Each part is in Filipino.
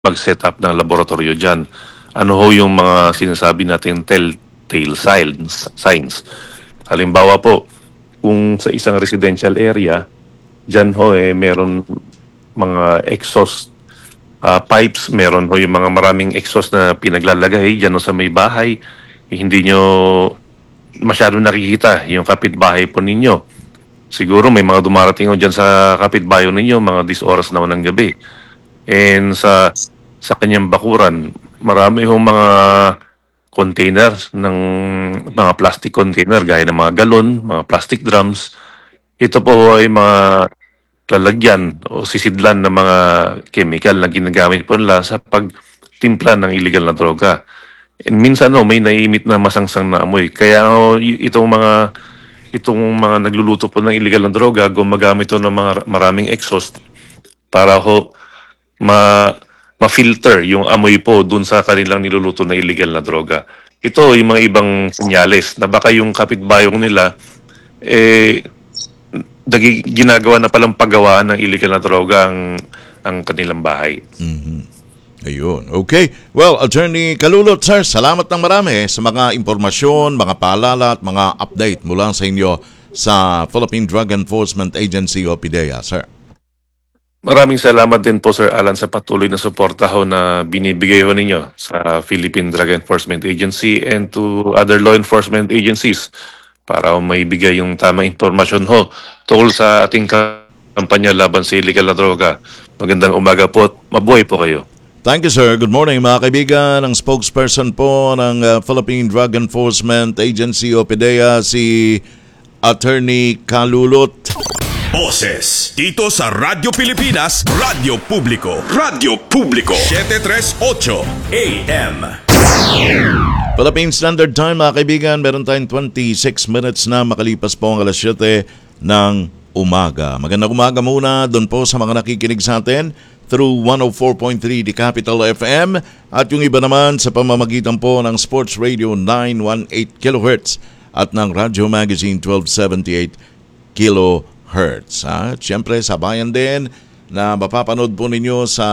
mag-set up ng laboratorio dyan. Ano ho yung mga sinasabi natin telltale signs? Halimbawa po, kung sa isang residential area, dyan ho meron mga exhaust pipes, meron ho yung mga maraming exhaust na pinaglalagay dyan ho sa may bahay. Hindi nyo masyado nakikita yung kapitbahay po ninyo. Siguro may mga dumarating ho dyan sa kapitbahay ninyo, mga 10 oras naman ng gabi. And sa kanyang bakuran, marami hong mga containers ng mga plastic container gaya ng mga galon, mga plastic drums. Ito po ay mga lalagyan o sisidlan ng mga chemical na ginagamit po nila sa pagtimpla ng illegal na droga. And minsan may naiimit na masangsang na amoy. Kaya itong mga nagluluto po ng illegal na droga, gumagamit to ng mga maraming exhaust para ma ma-filter yung amoy po dun sa kanilang niluluto na illegal na droga. Ito yung mga ibang senyales na baka yung kapitbayong nila ginagawa na palang paggawaan ng illegal na droga ang kanilang bahay. Ayun. Okay. Well, Attorney Kalulot, sir, salamat ng marami sa mga impormasyon, mga paalala at mga update mula sa inyo sa Philippine Drug Enforcement Agency o PDEA, sir. Maraming salamat din po Sir Alan sa patuloy na suporta ho na binibigay ho ninyo sa Philippine Drug Enforcement Agency and to other law enforcement agencies para maibigay yung tamang impormasyon ho tungkol sa ating kampanya laban sa illegal na droga. Magandang umaga po at mabuhay po kayo. Thank you, sir. Good morning, mga kaibigan. Ang spokesperson po ng Philippine Drug Enforcement Agency o PDEA, si Attorney Kalulot. Boses dito sa Radyo Pilipinas, Radyo Publiko. Radyo Publiko 738 AM. Philippine Standard Time, mga kaibigan. Meron tayong 26 minutes na makalipas po ang alas 7 ng umaga. Magandang umaga muna doon po sa mga nakikinig sa atin through 104.3 The Capital FM at yung iba naman sa pamamagitan po ng Sports Radio 918 kHz at ng Radio Magazine 1278 kHz. Siyempre, sabayan din na mapapanood po ninyo sa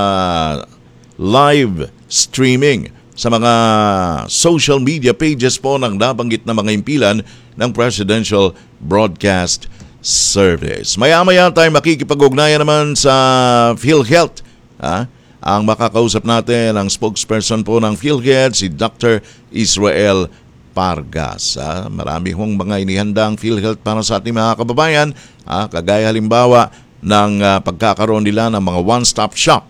live streaming sa mga social media pages po ng nabanggit na mga impilan ng Presidential Broadcast Service. Maya-maya tayo makikipag-ugnayan naman sa PhilHealth. Ang makakausap natin, ang spokesperson po ng PhilHealth, si Dr. Israel Pargas. Marami hong mga inihandang PhilHealth para sa ating mga kababayan. Kagaya halimbawa ng pagkakaroon nila ng mga one-stop shop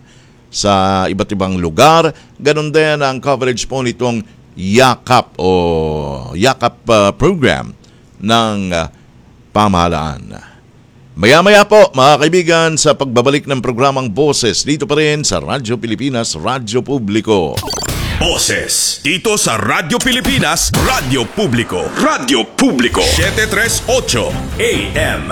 sa iba't ibang lugar. Ganon din ang coverage po nitong YAKAP o YAKAP program ng pamahalaan. Maya-maya po, mga kaibigan, sa pagbabalik ng programang Boses dito pa rin sa Radyo Pilipinas, Radyo Publiko. Boses dito sa Radyo Pilipinas, Radyo Publiko. Radyo Publiko 738 AM.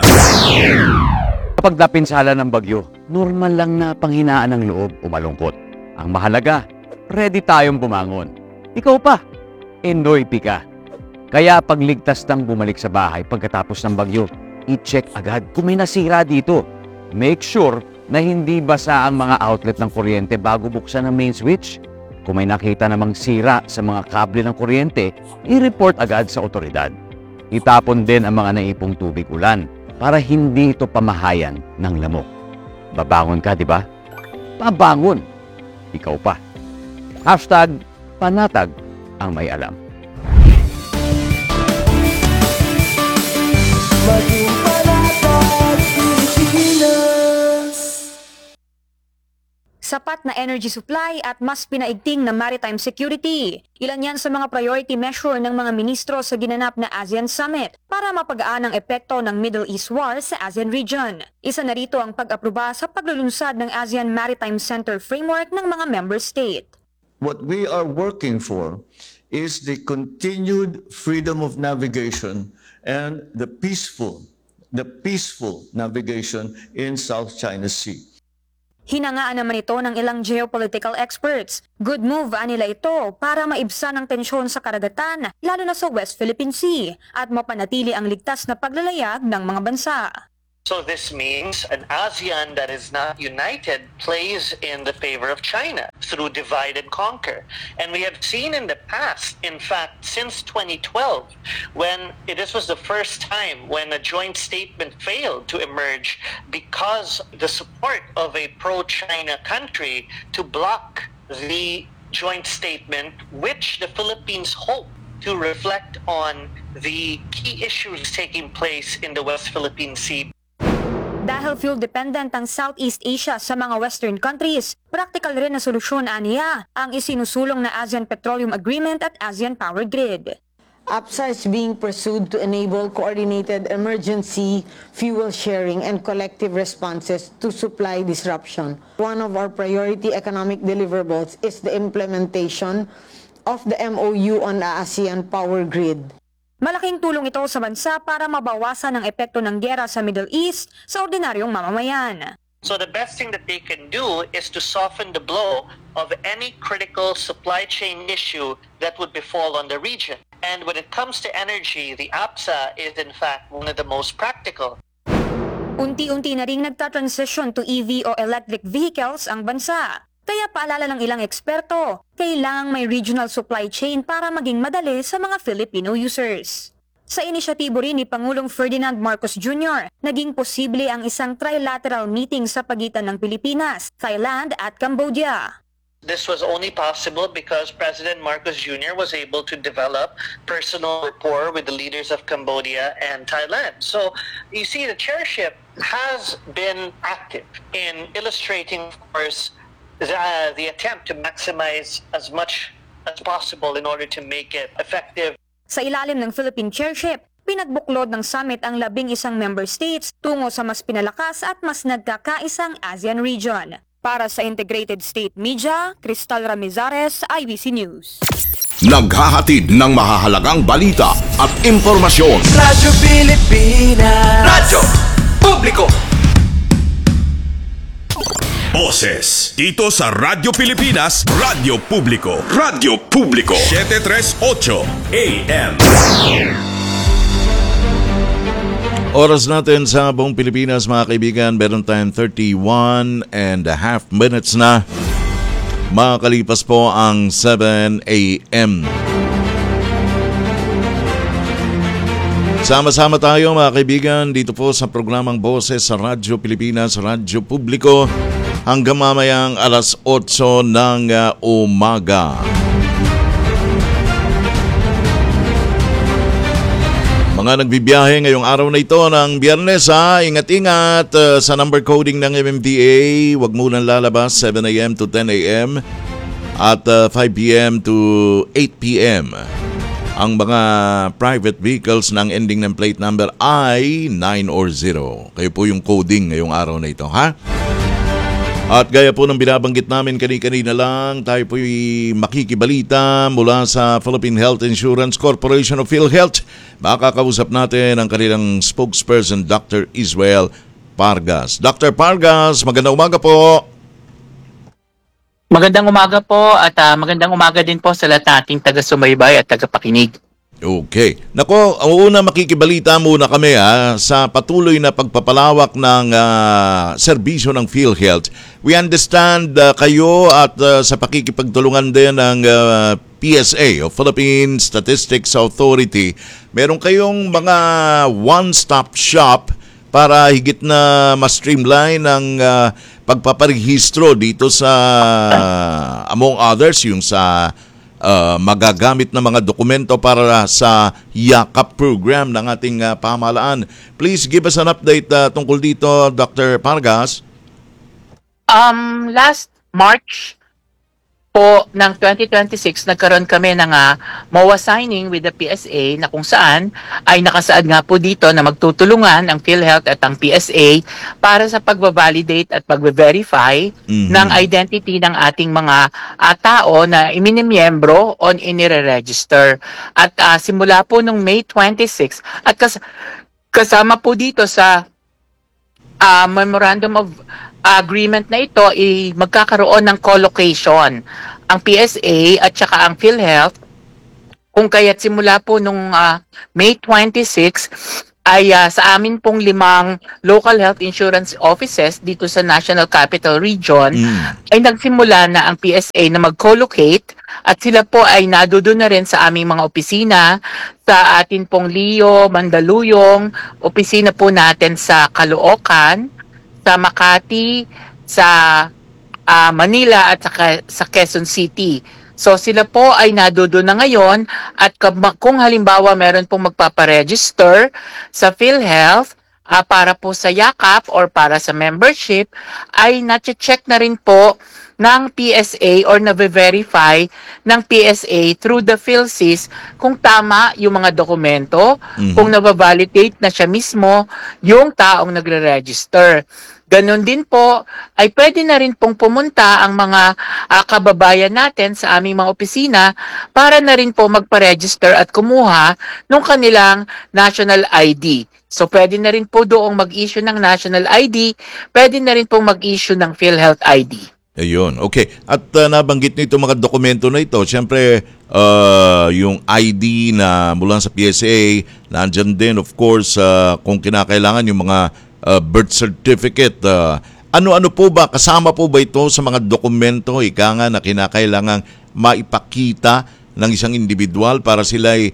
Kapag napinsala ng bagyo, normal lang na panghinaan ng loob o malungkot. Ang mahalaga, ready tayong bumangon. Ikaw pa, endoy ka. Kaya pagligtas ng bumalik sa bahay pagkatapos ng bagyo, i-check agad kung may nasira dito. Make sure na hindi basa ang mga outlet ng kuryente bago buksan ang main switch. Kung may nakita namang sira sa mga kable ng kuryente, i-report agad sa otoridad. Itapon din ang mga naipong tubig ulan para hindi ito pamahayan ng lamok. Babangon ka, di ba? Babangon. Ikaw pa. #panatag ang may alam. Maging panatag Pilipinas. Sapat na energy supply at mas pinaigting na maritime security. Ilan yan sa mga priority measure ng mga ministro sa ginanap na ASEAN Summit para mapagaan ang epekto ng Middle East War sa ASEAN region. Isa na rito ang pag-aproba sa paglulunsad ng ASEAN Maritime Center Framework ng mga member state. What we are working for is the continued freedom of navigation and the peaceful navigation in South China Sea. Hinangaan naman ito ng ilang geopolitical experts. Good move nila ito para maibsan ang tensyon sa karagatan, lalo na sa West Philippine Sea, at mapanatili ang ligtas na paglalayag ng mga bansa. So this means an ASEAN that is not united plays in the favor of China through divide and conquer. And we have seen in the past, in fact, since 2012, when this was the first time when a joint statement failed to emerge because the support of a pro-China country to block the joint statement, which the Philippines hope to reflect on the key issues taking place in the West Philippine Sea. Dahil fuel-dependent ang Southeast Asia sa mga Western countries, practical rin na solusyon aniya ang isinusulong na ASEAN Petroleum Agreement at ASEAN Power Grid. APSA is being pursued to enable coordinated emergency fuel sharing and collective responses to supply disruption. One of our priority economic deliverables is the implementation of the MOU on the ASEAN Power Grid. Malaking tulong ito sa bansa para mabawasan ang epekto ng giyera sa Middle East sa ordinaryong mamamayan. So the best thing that they can do is to soften the blow of any critical supply chain issue that would befall on the region. And when it comes to energy, the APSA is in fact one of the most practical. Unti-unti na ring nagta-transition to EV o electric vehicles ang bansa. Kaya paalala ng ilang eksperto, kailangang may regional supply chain para maging madali sa mga Filipino users. Sa inisyatibo rin ni Pangulong Ferdinand Marcos Jr., naging posible ang isang trilateral meeting sa pagitan ng Pilipinas, Thailand at Cambodia. This was only possible because President Marcos Jr. was able to develop personal rapport with the leaders of Cambodia and Thailand. So you see, the chairship has been active in illustrating, of course, the attempt to maximize as much as possible in order to make it effective. Sa ilalim ng Philippine Chairship, pinagbuklod ng summit ang 11 member states tungo sa mas pinalakas at mas nagkakaisang ASEAN region. Para sa Integrated State Media, Cristal Ramizares, IBC News. Naghahatid ng mahahalagang balita at impormasyon. Radyo Pilipinas. Radyo Publiko. Boses dito sa Radyo Pilipinas, Radyo Publiko. Radyo Publiko 738 AM. Oras natin sa buong Pilipinas, mga kaibigan, meron tayong 31 and a half minutes na. Makakalipas po ang 7 a.m. Sama-sama tayo, mga kaibigan, dito po sa programang Boses sa Radyo Pilipinas, Radyo Publiko, hanggang mamayang alas 8 ng umaga. Mga nagbibiyahe ngayong araw na ito ng Biyernes, ingat-ingat sa number coding ng MMDA. Huwag munang lalabas 7 a.m. to 10 a.m. at 5 p.m. to 8 p.m. Ang mga private vehicles ng ending ng plate number ay 9 or 0. Kayo po yung coding ngayong araw na ito, ha? At gaya po ng binabanggit namin kanina lang, tayo po'y makikibalita mula sa Philippine Health Insurance Corporation of PhilHealth. Makakausap natin ang kanilang spokesperson, Dr. Israel Pargas. Dr. Pargas, magandang umaga po. Magandang umaga po at magandang umaga din po sa lahat nating taga-sumaybay at taga-pakinig. Okay. Nako, ang una makikibalita muna kami sa patuloy na pagpapalawak ng serbisyo ng PhilHealth. We understand kayo at sa pakikipagtulungan din ng PSA o Philippine Statistics Authority, meron kayong mga one-stop shop para higit na ma-streamline ang pagpaparehistro dito sa, among others, yung sa magagamit na mga dokumento para sa YAKAP program ng ating pamahalaan. Please give us an update tungkol dito, Dr. Pargas. Last March po ng 2026, nagkaroon kami ng MOA signing with the PSA na kung saan ay nakasaad nga po dito na magtutulungan ang PhilHealth at ang PSA para sa pagbabalidate at pagbe-verify ng identity ng ating mga tao na iminimiyembro on inire-register. At simula po nung May 26 at kasama po dito sa Memorandum of Agreement na ito ay magkakaroon ng co-location ang PSA at saka ang PhilHealth, kung kaya't simula po nung May 26 ay sa amin pong 5 local health insurance offices dito sa National Capital Region ay nagsimula na ang PSA na mag-collocate at sila po ay nadudo na rin sa aming mga opisina sa atin pong Leo, Mandaluyong, opisina po natin sa Caloocan, sa Makati, sa Manila at sa Quezon City. So sila po ay nadudo na ngayon at kung halimbawa meron pong magpaparegister sa PhilHealth para po sa yakap or para sa membership, ay na-check na rin po ng PSA or na-verify ng PSA through the PhilSys kung tama yung mga dokumento, kung nababalidate na siya mismo yung taong nagre-register. Ganon din po, ay pwede na rin pong pumunta ang mga kababayan natin sa aming mga opisina para na rin po magpa-register at kumuha ng kanilang national ID. So pwede na rin po doong mag-issue ng national ID, pwede na rin pong mag-issue ng PhilHealth ID. Ayun, okay. At nabanggit nito mga dokumento na ito, siyempre yung ID na mula sa PSA, nandyan din of course kung kinakailangan yung mga birth certificate. Ano-ano po ba, kasama po ba ito sa mga dokumento, ika nga na kinakailangang maipakita ng isang individual para sila ay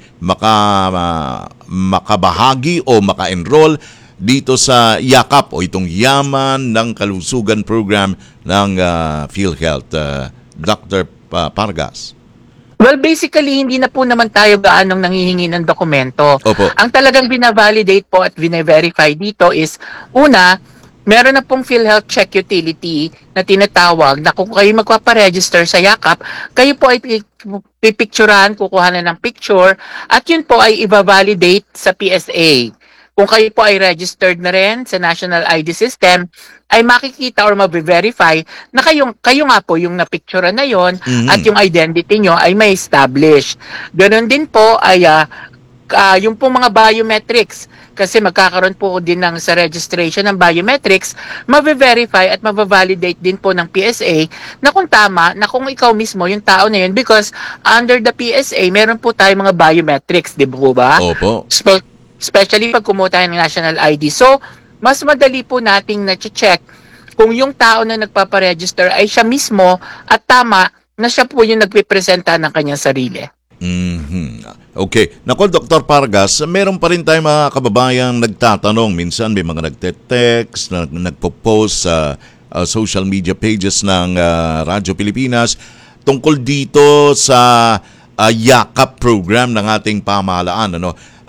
makabahagi o maka-enroll dito sa YAKAP o itong Yaman ng Kalusugan Program ng PhilHealth, Dr. Pargas? Well, basically, hindi na po naman tayo gaanong nanghihingi ng dokumento. Opo. Ang talagang binavalidate po at bine-verify dito is, una, meron na pong PhilHealth Check Utility na tinatawag na kung kayo magpaparegister sa yakap, kayo po ay pipicturean, kukuha na ng picture, at yun po ay i-validate sa PSA. Kung kayo po ay registered na rin sa National ID System, ay makikita or mabe-verify na kayo nga po yung napicturean na yon at yung identity nyo ay may establish. Ganon din po ay yung po mga biometrics, kasi magkakaroon po din sa registration ng biometrics, mabe-verify at mabe-validate din po ng PSA na kung tama, na kung ikaw mismo yung tao na yun, because under the PSA, meron po tayo mga biometrics, di ba po ba? Opo. Especially pag kumuha tayo ng national ID. So, mas madali po nating na-check kung yung tao na nagpaparegister ay siya mismo at tama na siya po yung nagpipresenta ng kanyang sarili. Okay. Nako, Dr. Pargas, meron pa rin tayong mga kababayang nagtatanong. Minsan may mga nagte-text, nagpo-post sa social media pages ng Radyo Pilipinas tungkol dito sa YAKAP program ng ating pamahalaan.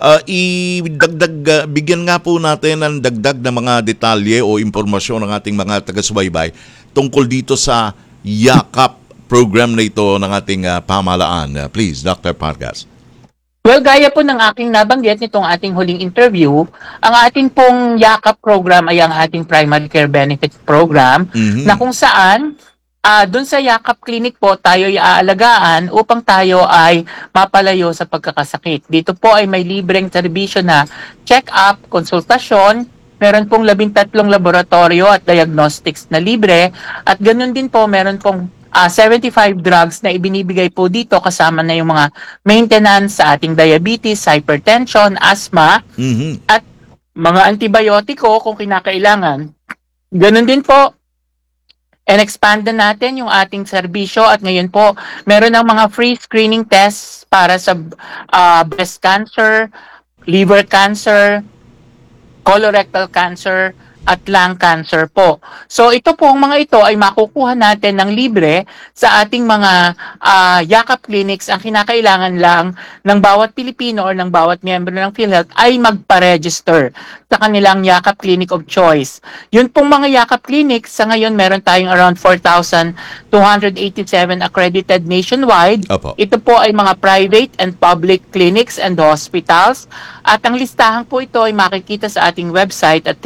Bigyan nga po natin ng dagdag na mga detalye o impormasyon ng ating mga taga-subaybay tungkol dito sa YAKAP program na ito ng ating pamahalaan. Please, Dr. Pargas. Well, gaya po ng aking nabanggit nitong ating huling interview, ang ating pong YAKAP program ay ang ating Primary Care Benefits Program na kung saan doon sa YAKAP Clinic po tayo iaalagaan upang tayo ay mapalayo sa pagkakasakit. Dito po ay may libreng serbisyo na check-up, konsultasyon, meron pong 13 laboratorio at diagnostics na libre, at ganun din po meron pong 75 drugs na ibinibigay po dito, kasama na yung mga maintenance sa ating diabetes, hypertension, asthma, at mga antibiotiko kung kinakailangan. Ganun din po, and-expand na natin yung ating serbisyo at ngayon po, meron ng mga free screening tests para sa breast cancer, liver cancer, colorectal cancer, at lung cancer po. So ito po, mga ito ay makukuha natin ng libre sa ating mga YAKAP clinics. Ang kinakailangan lang ng bawat Pilipino or ng bawat miyembro ng PhilHealth ay magpa-register sa kanilang YAKAP clinic of choice. Yun pong mga YAKAP clinics, sa ngayon meron tayong around 4,287 accredited nationwide. Opo. Ito po ay mga private and public clinics and hospitals. At ang listahan po ito ay makikita sa ating website at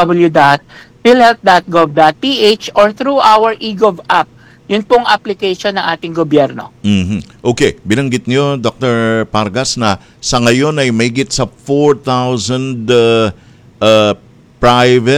www.philhealth.gov.ph or through our eGov app. Yun pong application ng ating gobyerno. Okay, binanggit niyo, Dr. Pargas, na sa ngayon ay may git sa 4,000 private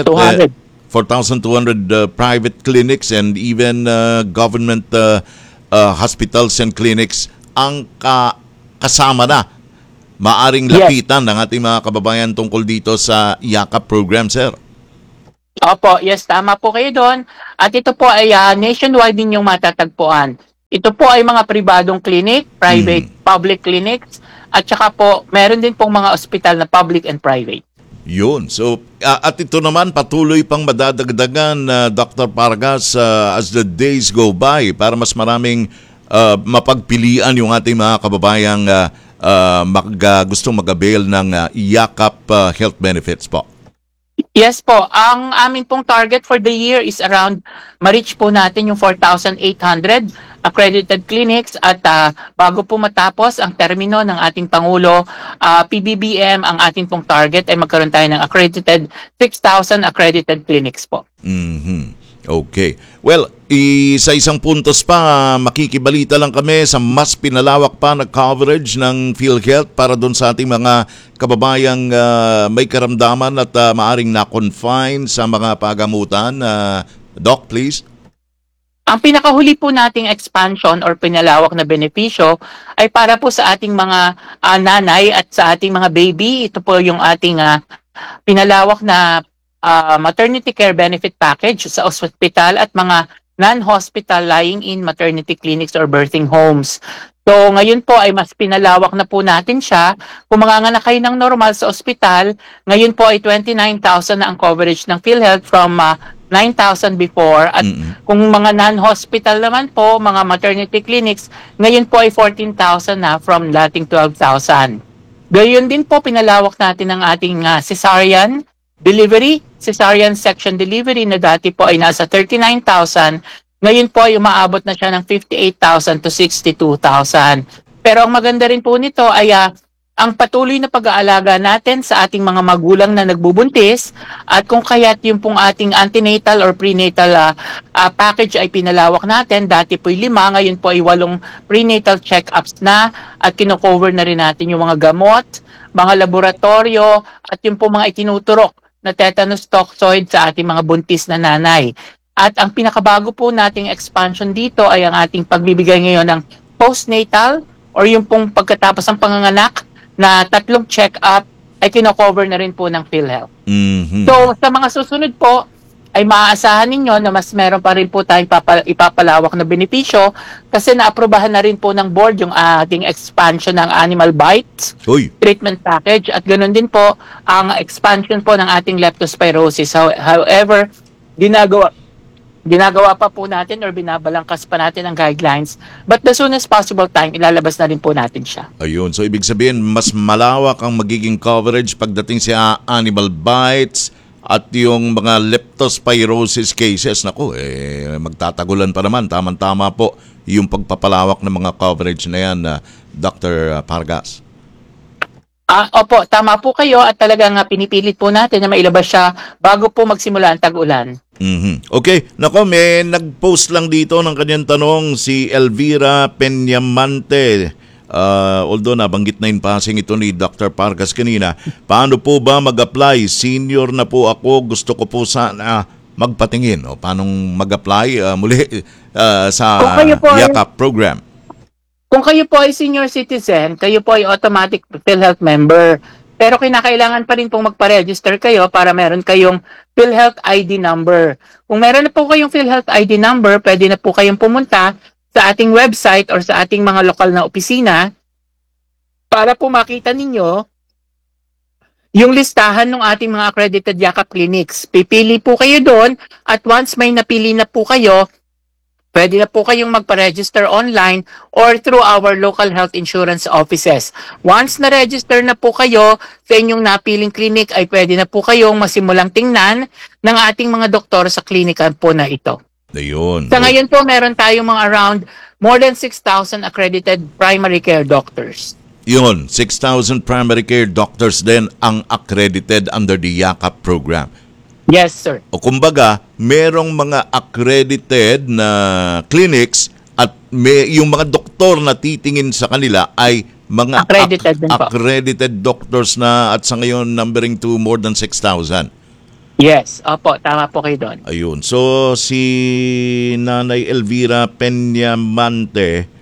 4,200 private clinics and even government hospitals and clinics ang kasama na maaring Yes. lapitan ng ating mga kababayan tungkol dito sa YAKAP program, sir? Opo, yes, tama po kayo doon. At ito po ay nationwide din yung matatagpuan. Ito po ay mga pribadong clinic, private, public clinics, at saka po meron din pong mga ospital na public and private. Yun. So, at ito naman patuloy pang madadagdagan, Dr. Pargas, as the days go by para mas maraming mapagpilian yung ating mga kababayang gustong mag-avail ng YAKAP health benefits po. Yes po, ang amin pong target for the year is around ma-reach po natin yung 4,800 accredited clinics at bago po matapos ang termino ng ating Pangulo, PBBM, ang ating pong target ay magkaroon tayo ng accredited 6,000 accredited clinics po. Okay. Well, sa isang puntos pa, makikibalita lang kami sa mas pinalawak pa na coverage ng PhilHealth para doon sa ating mga kababayang may karamdaman at maaring na-confine sa mga pagamutan. Doc, please. Ang pinakahuli po nating expansion or pinalawak na benepisyo ay para po sa ating mga nanay at sa ating mga baby. Ito po yung ating pinalawak na maternity care benefit package sa ospital at mga non-hospital lying-in maternity clinics or birthing homes. So ngayon po ay mas pinalawak na po natin siya. Kung manganganak kayo ng normal sa ospital, ngayon po ay 29,000 na ang coverage ng PhilHealth from 9,000 before. At kung mga non-hospital naman po, mga maternity clinics, ngayon po ay 14,000 na from dating 12,000. Gayon din po pinalawak natin ang ating cesarean delivery, cesarean section delivery na dati po ay nasa 39,000, ngayon po ay umaabot na siya ng 58,000 to 62,000. Pero ang maganda rin po nito ay ang patuloy na pag-aalaga natin sa ating mga magulang na nagbubuntis at kung kaya't yung pong ating antenatal or prenatal package ay pinalawak natin. Dati po 5, ngayon po ay 8 prenatal check-ups na at kino-cover na rin natin yung mga gamot, mga laboratorio at yung po mga itinuturok na tetanus toxoid sa ating mga buntis na nanay. At ang pinakabago po nating expansion dito ay ang ating pagbibigay ngayon ng postnatal or yung pong pagkatapos ng panganganak na 3 check-up ay kino-cover na rin po ng PhilHealth. So sa mga susunod po ay maaasahan ninyo na mas meron pa rin po tayong ipapalawak na benepisyo kasi naaprobahan na rin po ng board yung ating expansion ng Animal Bites treatment package at ganoon din po ang expansion po ng ating leptospirosis. However, ginagawa pa po natin or binabalangkas pa natin ang guidelines but the soonest possible time ilalabas na rin po natin siya. Ayun, so ibig sabihin mas malawak ang magiging coverage pagdating sa Animal Bites at yung mga leptospirosis cases. Naku, magtatagulan pa naman. Tama-tama po yung pagpapalawak ng mga coverage na yan, Dr. Pargas. Opo, tama po kayo at talagang pinipilit po natin na mailabas siya bago po magsimula ang tag-ulan. Okay, nako, may nag-post lang dito ng kanyang tanong si Elvira Peñamante. Although nabanggit na in passing ito ni Dr. Pargas kanina, paano po ba mag-apply? Senior na po ako, gusto ko po sana magpatingin. Paano mag-apply muli sa YAKAP program? Kung kayo po ay senior citizen, kayo po ay automatic PhilHealth member. Pero kinakailangan pa rin pong magpa-register kayo para meron kayong PhilHealth ID number. Kung meron na po kayong PhilHealth ID number, pwede na po kayong pumunta sa ating website or sa ating mga lokal na opisina para po makita ninyo yung listahan ng ating mga accredited YAKAP clinics. Pipili po kayo doon at once may napili na po kayo, pwede na po kayong magpa-register online or through our local health insurance offices. Once na-register na po kayo sa inyong napiling clinic ay pwede na po kayong masimulang tingnan ng ating mga doktor sa klinikan po na ito. Ayun. Sa ngayon po, meron tayong mga around more than 6,000 accredited primary care doctors. Yun, 6,000 primary care doctors din ang accredited under the YAKAP program. Yes, sir. O kumbaga, merong mga accredited na clinics at yung mga doktor na titingin sa kanila ay mga accredited doctors na at sa ngayon numbering to more than 6,000. Yes, opo, tama po kayo doon. Ayun. So, si Nanay Elvira Peñamante,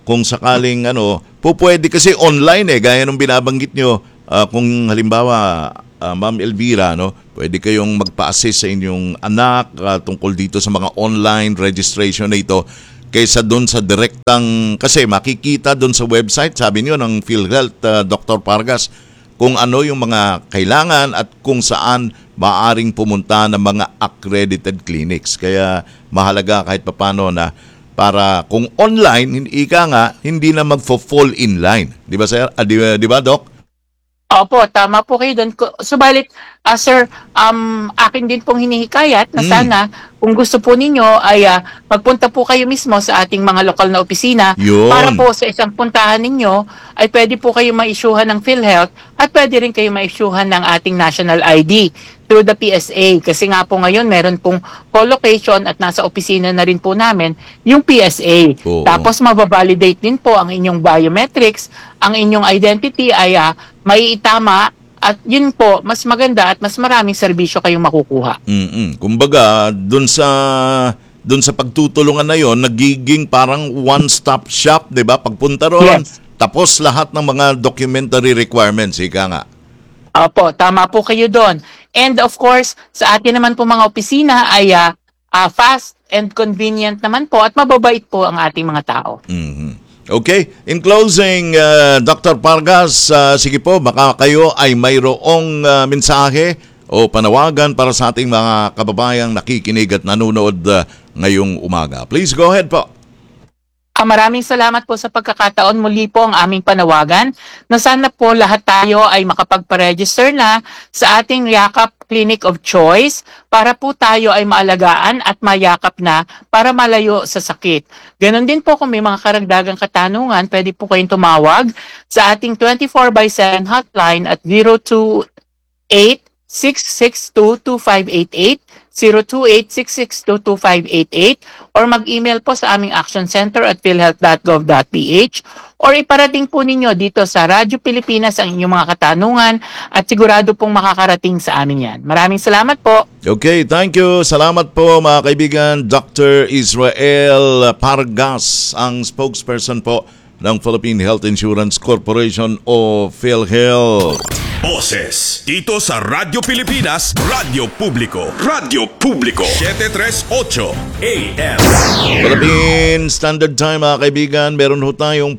kung sakaling pwede kasi online gaya ng binabanggit nyo, kung halimbawa Ma'am Elvira, pwede kayong magpa-assist sa inyong anak tungkol dito sa mga online registration na ito kaysa doon sa direktang, kasi makikita doon sa website, sabi niyo ng PhilHealth, Dr. Pargas, kung ano yung mga kailangan at kung saan maaring pumunta ng mga accredited clinics. Kaya mahalaga kahit papano na para kung online, hindi na magfo-fall in line. Di ba, sir? Di ba, Doc? Opo, tama po kayo doon. Subalit, sir, akin din pong hinihikayat na sana kung gusto po ninyo ay magpunta po kayo mismo sa ating mga lokal na opisina. Yun. Para po sa isang puntahan ninyo ay pwede po kayo ma-issuehan ng PhilHealth at pwede rin kayo ma-issuehan ng ating national ID through the PSA. Kasi nga po ngayon meron pong co-location at nasa opisina na rin po namin yung PSA. Oo. Tapos mababalidate din po ang inyong biometrics, ang inyong identity ay maiitama at yun po, mas maganda at mas maraming serbisyo kayong makukuha. Kumbaga, dun sa pagtutulungan na yon, nagiging parang one-stop shop, 'di ba? Pagpunta roon, Yes. tapos lahat ng mga documentary requirements, ika nga. Opo, tama po kayo doon. And of course, sa atin naman po mga opisina ay fast and convenient naman po at mababait po ang ating mga tao. Okay, in closing, Dr. Pargas, sige po, baka kayo ay mayroong mensahe o panawagan para sa ating mga kababayang nakikinig at nanonood ngayong umaga. Please go ahead po. Maraming salamat po sa pagkakataon. Muli po ang aming panawagan na sana po lahat tayo ay makapagpa-register na sa ating Yakap Clinic of Choice para po tayo ay maalagaan at mayakap na para malayo sa sakit. Ganon din po kung may mga karagdagang katanungan, pwede po kayong tumawag sa ating 24/7 hotline at 028-662-2588, 028-662-2588, or mag-email po sa aming Action Center at philhealth.gov.ph, or iparating po ninyo dito sa Radyo Pilipinas ang inyong mga katanungan at sigurado pong makakarating sa amin yan. Maraming salamat po. Okay, thank you. Salamat po mga kaibigan. Dr. Israel Pargas, ang spokesperson po ng Philippine Health Insurance Corporation o PhilHealth. Boses dito sa Radyo Pilipinas, Radyo Publiko. Radyo Publiko 738 AM. Philippine Standard Time mga kaibigan, meron ho tayong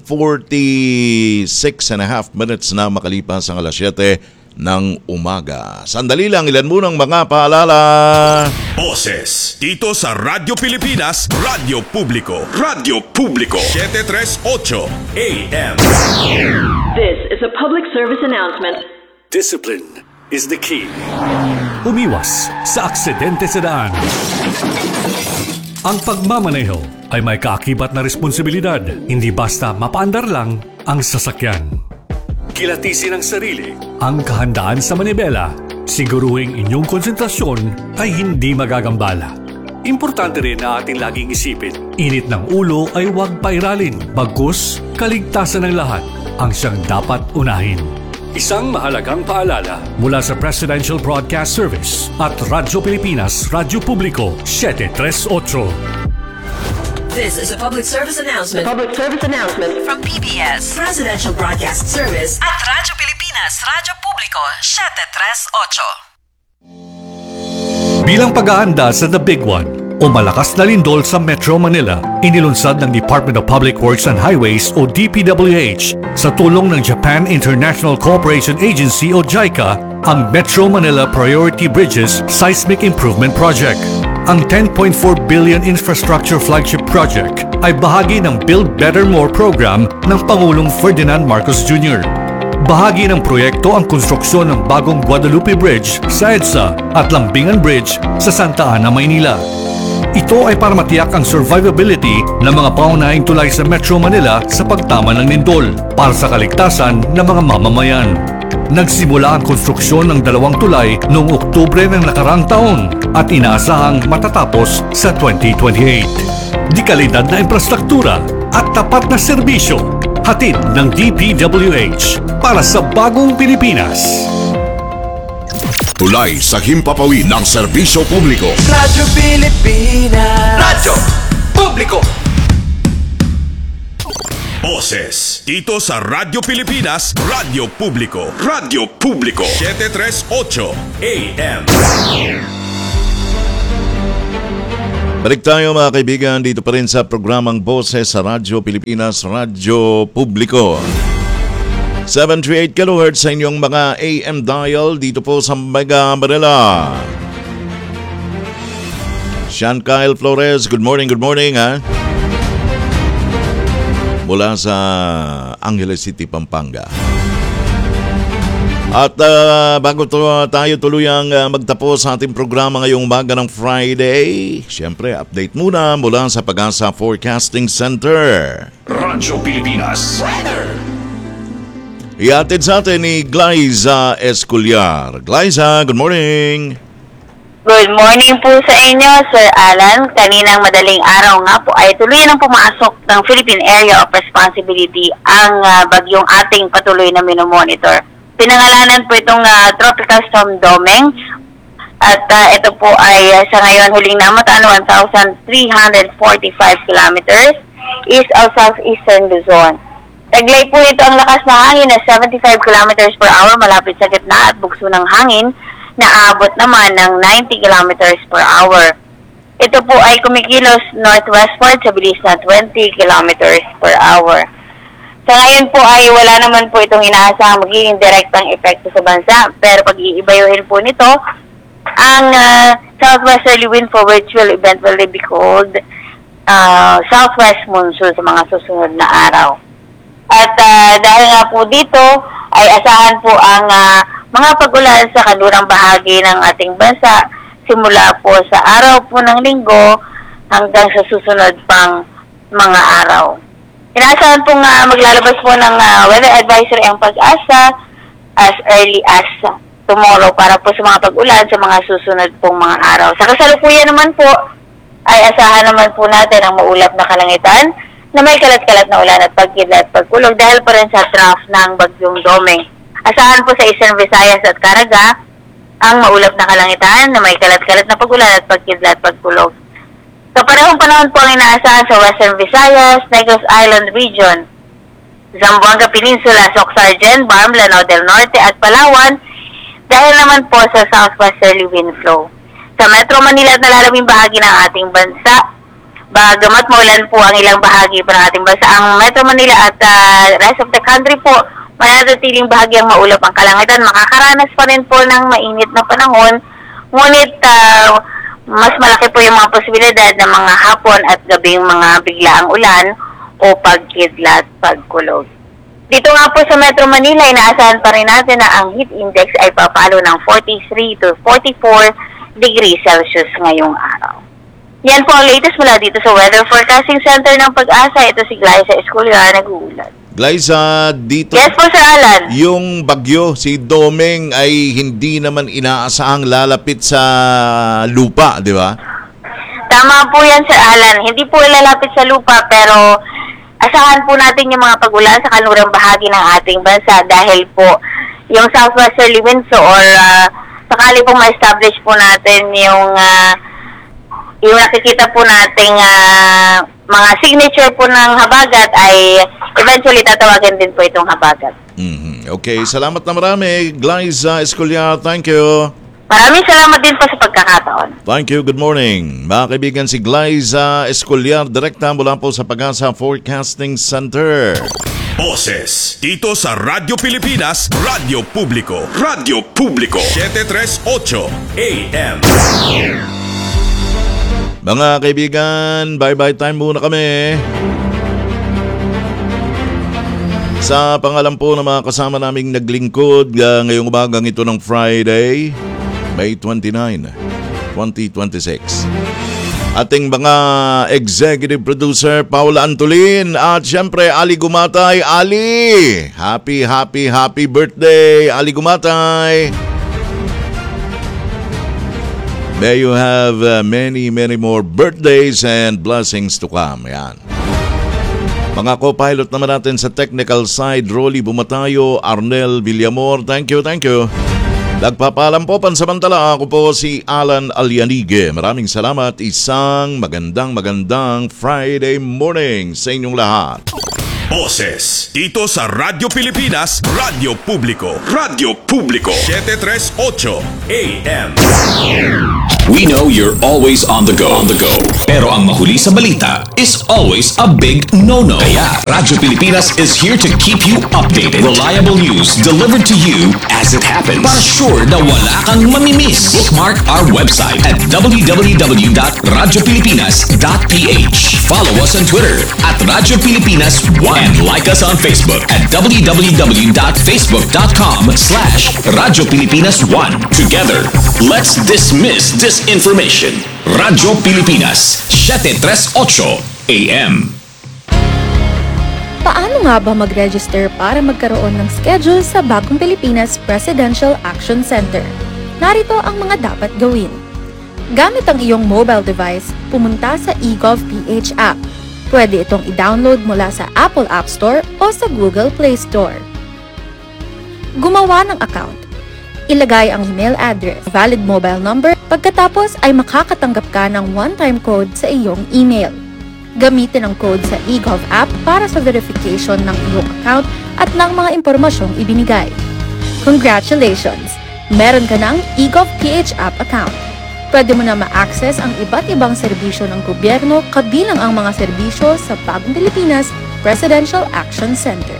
46.5 minutes na makalipas ang alas 7 ng umaga. Sandali lang, ilan munang mga paalala. Boses dito sa Radyo Pilipinas, Radyo Publiko. Radyo Publiko 738 AM. This is a public service announcement. Discipline is the key. Umiwas sa aksidente sa daan. Ang pagmamaneho ay may kaakibat na responsibilidad, hindi basta mapaandar lang ang sasakyan. Kilatisin ang sarili, ang kahandaan sa manibela, siguruhing inyong konsentrasyon ay hindi magagambala. Importante rin na ating laging isipin, init ng ulo ay huwag pairalin, bagkus kaligtasan ng lahat ang siyang dapat unahin. Isang mahalagang paalala mula sa Presidential Broadcast Service at Radyo Pilipinas, Radyo Publiko 738. This is a public service announcement. Public service announcement from PBS, Presidential Broadcast Service at Radyo Pilipinas, Radyo Publiko 738. Bilang pag-aanda sa The Big One o malakas na lindol sa Metro Manila, inilunsad ng Department of Public Works and Highways o DPWH sa tulong ng Japan International Cooperation Agency o JICA ang Metro Manila Priority Bridges Seismic Improvement Project. Ang 10.4 billion infrastructure flagship project ay bahagi ng Build Better More program ng Pangulong Ferdinand Marcos Jr. Bahagi ng proyekto ang konstruksyon ng bagong Guadalupe Bridge sa EDSA at Lambingan Bridge sa Santa Ana, Maynila. Ito ay para matiyak ang survivability ng mga pangunahing tulay sa Metro Manila sa pagtama ng lindol para sa kaligtasan ng mga mamamayan. Nagsimula ang konstruksyon ng 2 tulay noong Oktubre ng nakarang taon at inaasahang matatapos sa 2028. Di kalidad na infrastruktura at tapat na serbisyo, hatid ng DPWH para sa bagong Pilipinas. Tulay sa himpapawid ng serbisyo publiko. Radyo Pilipinas. Radyo Publiko. Boses dito sa Radyo Pilipinas, Radyo Publiko. Radyo Publiko 738 AM. Balik tayo mga kaibigan dito pa rin sa programang Boses sa Radyo Pilipinas, Radyo Publiko. 738 kHz sa inyong mga AM dial dito po sa Mega Manila. Sean Kyle Flores, good morning ha? Mula sa Angeles City, Pampanga. At bago tayo tuluyang magtapos sa ating programa ngayong umaga ng Friday, syempre update muna mula sa Pag-asa Forecasting Center. Radyo Pilipinas Weather. Iatid sa atin ni Glyza Esculiar. Glyza, good morning! Good morning po sa inyo, Sir Alan. Kaninang madaling araw nga po ay tuluyan ang pumasok ng Philippine Area of Responsibility ang bagyong ating patuloy na minomonitor. Pinangalanan po itong Tropical Storm Domeng at ito po ay sa ngayon huling namataan 1,345 kilometers east of southeastern Luzon. Taglay po ito ang lakas na hangin na 75 kilometers per hour malapit sa gitna at bugso ng hangin na aabot naman ng 90 kilometers per hour. Ito po ay kumikilos northwestward sa bilis na 20 kilometers per hour. Sa ngayon po ay wala naman po itong inaasahang magiging direktang epekto sa bansa, pero pag-iibayuhin po nito, ang southwesterly wind for which will eventually be called southwest monsoon sa mga susunod na araw. At dahil nga po dito, ay asahan po ang mga pag-ulan sa kanlurang bahagi ng ating bansa simula po sa araw po ng linggo hanggang sa susunod pang mga araw. Inaasahan pong maglalabas po ng weather advisory ang Pag-asa as early as tomorrow para po sa mga pag-ulan sa mga susunod pong mga araw. Sa kasalukuyan naman po ay asahan naman po natin ang maulap na kalangitan na may kalat-kalat na ulan at pagkidlat at pagkulog dahil pa rin sa trough ng bagyong Domeng. Asahan po sa Eastern Visayas at Caraga ang maulap na kalangitan na may kalat-kalat na pag-ulan at pagkidlat at pagkulog. Kaparehong panahon po ang inaasahan sa Western Visayas, Negros Island Region, Zamboanga Peninsula, Soc-Sargen, Barm, Lanao del Norte at Palawan dahil naman po sa southwesterly wind flow. Sa Metro Manila at nalalabing bahagi ng ating bansa, bagamat maulan po ang ilang bahagi pa ng ating bansa, ang Metro Manila at rest of the country po, mananatiling bahagi ang maulap ang kalangitan. Makakaranas pa rin po ng mainit na panahon, ngunit mas malaki po yung mga posibilidad ng mga hapon at gabing mga biglaang ulan o pagkidlat, pagkulog. Dito nga po sa Metro Manila, inaasahan pa rin natin na ang heat index ay papalo ng 43 to 44 degrees Celsius ngayong araw. Yan po ang latest mula dito sa Weather Forecasting Center ng Pag-asa. Ito si Glyza Esculiar, nag-uulat. Glyza, dito yes po, Sir Alan. yung bagyo, si Domeng ay hindi naman inaasahang lalapit sa lupa, di ba? Tama po yan, Sir Alan. Hindi po lalapit sa lupa, pero asahan po natin yung mga pag-ulan sa kanlurang bahagi ng ating bansa dahil po yung southwesterly winds or sakali pong ma-establish po natin yung nakikita po nating mga signature po ng habagat ay eventually tatawagin din po itong habagat. Okay, salamat na marami, Glyza Esculiar. Thank you. Maraming salamat din po sa pagkakataon. Thank you. Good morning. Mga kaibigan, si Glyza Esculiar, direkta mula po sa Pag-asa Forecasting Center. Boses dito sa Radyo Pilipinas, Radyo Publiko. Radyo Publiko 738 AM. Mga kaibigan, bye-bye time muna kami. Sa pangalan po ng mga kasama naming naglingkod ngayong umagang ito ng Friday, May 29, 2026. Ating mga executive producer, Paula Antolin, at syempre Ali Gumatay. Ali! Happy birthday, Ali Gumatay! May you have many more birthdays and blessings to come. Yan. Mga co-pilot naman natin sa technical side, Rolly Bumatayo, Arnel Villamor. Thank you. Nagpapaalam po pansamantala, ako po si Alan Alianige. Maraming salamat. Isang magandang Friday morning sa inyong lahat. Boses dito sa Radyo Pilipinas, Radyo Publiko. Radyo Publiko 738 AM. We know you're always on the go. Pero ang mahuli sa balita is always a big no-no. Kaya Radyo Pilipinas is here to keep you updated. Reliable news delivered to you as it happens. Para sure na wala kang mamimiss. Bookmark our website at www.radiopilipinas.ph. Follow us on Twitter at Radyo Pilipinas 1 and like us on Facebook at www.facebook.com/Radyo Pilipinas 1. Together, let's dismiss disinformation. Radyo Pilipinas 738 AM. Paano nga ba mag-register para magkaroon ng schedule sa Bagong Pilipinas Presidential Action Center? Narito ang mga dapat gawin. Gamit ang iyong mobile device, pumunta sa eGov.ph app. Pwede itong i-download mula sa Apple App Store o sa Google Play Store. Gumawa ng account. Ilagay ang email address, valid mobile number, pagkatapos ay makakatanggap ka ng one-time code sa iyong email. Gamitin ang code sa eGov app para sa verification ng iyong account at ng mga impormasyong ibinigay. Congratulations! Meron ka ng eGov.ph app account. Pwede mo na ma-access ang iba't ibang serbisyo ng gobyerno kabilang ang mga serbisyo sa Bagong Pilipinas Presidential Action Center.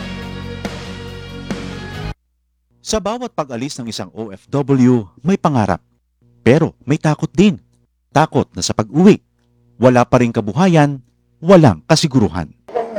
Sa bawat pag-alis ng isang OFW, may pangarap. Pero may takot din. Takot na sa pag-uwi, wala pa ring kabuhayan, walang kasiguruhan.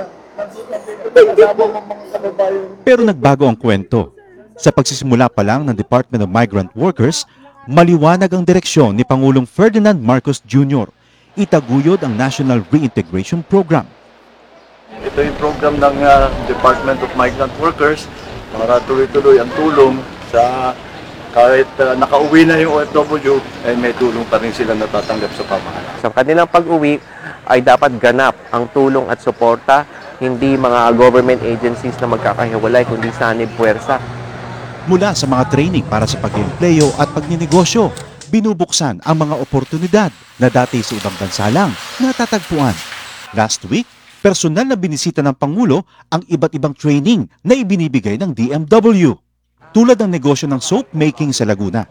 Pero nagbago ang kwento. Sa pagsisimula pa lang ng Department of Migrant Workers, maliwanag ang direksyon ni Pangulong Ferdinand Marcos Jr. Itaguyod ang National Reintegration Program. Ito yung program ng Department of Migrant Workers para tuloy-tuloy ang tulong sa kahit nakauwi na yung OFW, ay may tulong pa rin sila natatanggap sa pamahalaan. Sa kanilang pag-uwi ay dapat ganap ang tulong at suporta, hindi mga government agencies na magkakahiwalay, kundi sanib puwersa. Mula sa mga training para sa pag-empleyo at pagninegosyo, binubuksan ang mga oportunidad na dati sa ibang bansa lang natatagpuan. Last week, personal na binisita ng Pangulo ang iba't ibang training na ibinibigay ng DMW. Tulad ng negosyo ng soap making sa Laguna.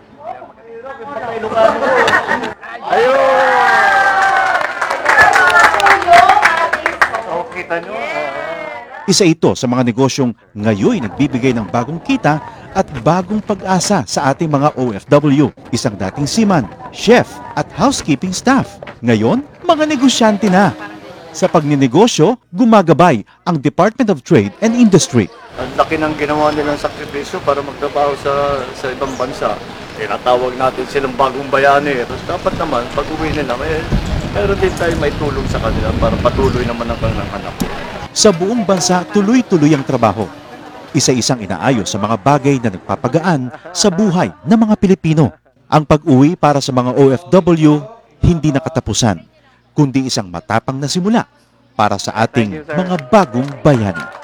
Isa ito sa mga negosyong ngayon nagbibigay ng bagong kita at bagong pag-asa sa ating mga OFW. Isang dating seaman, chef at housekeeping staff. Ngayon, mga negosyante na. Sa pagninegosyo, gumagabay ang Department of Trade and Industry. Ang laki ng ginawa nilang sakripisyo para magtrabaho sa ibang bansa. Tinatawag natin silang bagong bayani. Tapos dapat naman, pag-uwi nila, meron din tayo may tulong sa kanila para patuloy naman ang kanilang anak. Sa buong bansa, tuloy-tuloy ang trabaho. Isa-isang inaayos sa mga bagay na nagpapagaan sa buhay ng mga Pilipino. Ang pag-uwi para sa mga OFW, hindi nakatapusan, kundi isang matapang na simula para sa ating mga bagong bayani.